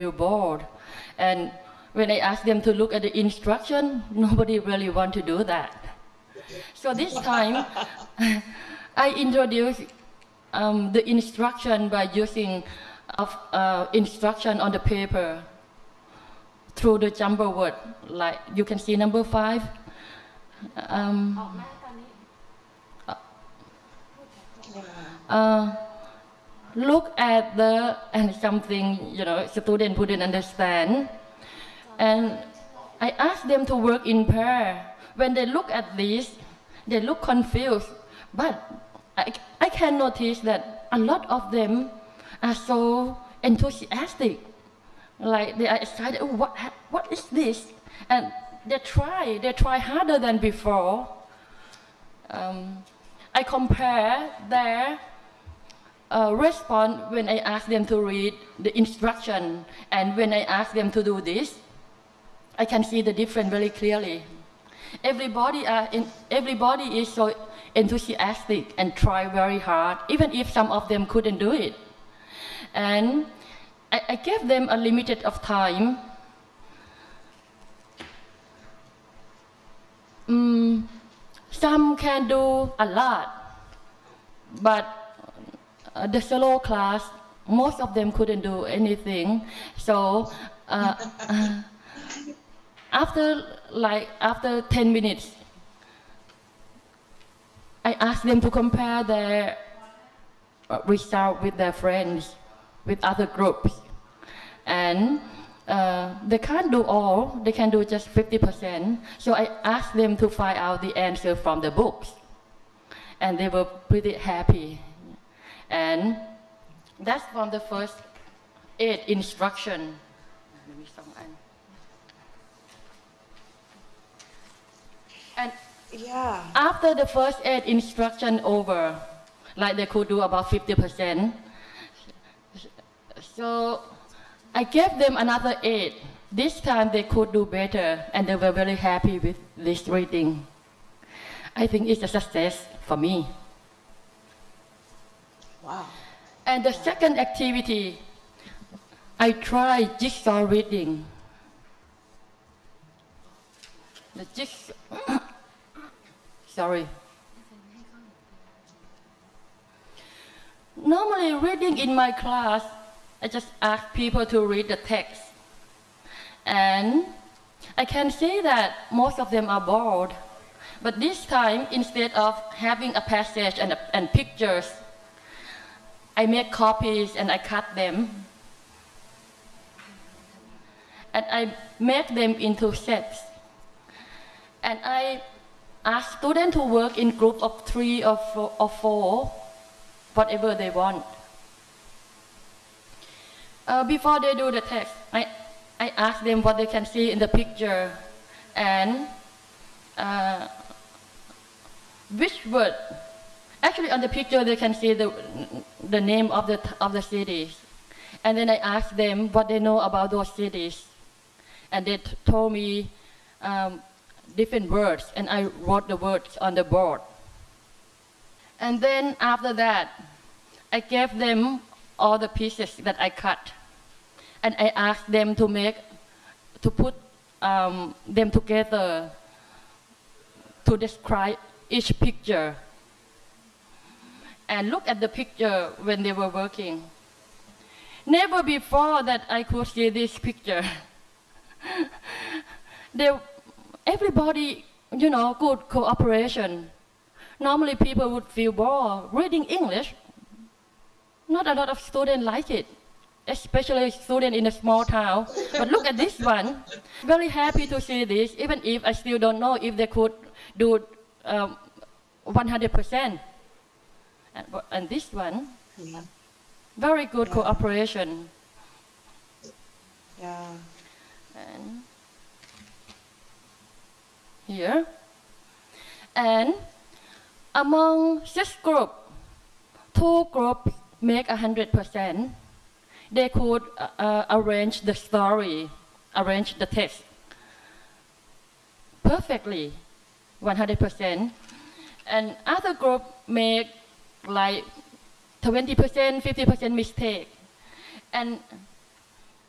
feel bored. And when I ask them to look at the instruction, nobody really want to do that. So this time, I introduced the instruction by using instruction on the paper through the jumper word. Like you can see number 5. Look at the and something student wouldn't understand, and I asked them to work in pair. When they look at this, they look confused, but I can notice that a lot of them are so enthusiastic, like they are excited. Oh, what is this? And they try harder than before. I compare their response when I ask them to read the instruction, and when I ask them to do this, I can see the difference very clearly. Everybody is so enthusiastic and try very hard, even if some of them couldn't do it. And I gave them a limited of time. Some can do a lot, but the solo class, most of them couldn't do anything. So after 10 minutes, I asked them to compare their result with their friends, with other groups. And they can't do all, they can do just 50%. So I asked them to find out the answer from the books. And they were pretty happy. And that's from the first 8 instruction. And after the first 8 instruction over, like they could do about 50%. So I gave them another 8. This time they could do better, and they were very happy with this reading. I think it's a success for me. Wow. And the second activity, I tried jigsaw reading. The jigsaw, sorry. Normally reading in my class, I just ask people to read the text. And I can see that most of them are bored. But this time, instead of having a passage and pictures, I make copies and I cut them. And I make them into sets. And I ask students to work in groups of 3 or 4, whatever they want. Before they do the text, I ask them what they can see in the picture and which word. Actually, on the picture they can see the name of the cities, and then I ask them what they know about those cities, and they told me different words, and I wrote the words on the board. And then after that, I gave them all the pieces that I cut, and I asked them to put them together to describe each picture. And look at the picture when they were working. Never before that I could see this picture. Everybody, good cooperation. Normally people would feel bored reading English. Not a lot of students like it, especially students in a small town. But look at this one. Very happy to see this, even if I still don't know if they could do 100%. And this one, very good cooperation. Yeah. And here. And among 6 groups, 2 groups make 100%. They could arrange the story, arrange the text perfectly, 100%. And other group make like 20%, 50% mistake. And